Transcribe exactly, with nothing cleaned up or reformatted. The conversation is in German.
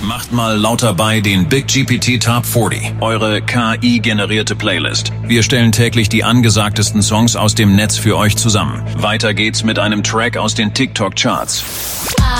Macht mal lauter bei den Big G P T Top vierzig, eure K I-generierte Playlist. Wir stellen täglich die angesagtesten Songs aus dem Netz für euch zusammen. Weiter geht's mit einem Track aus den TikTok-Charts.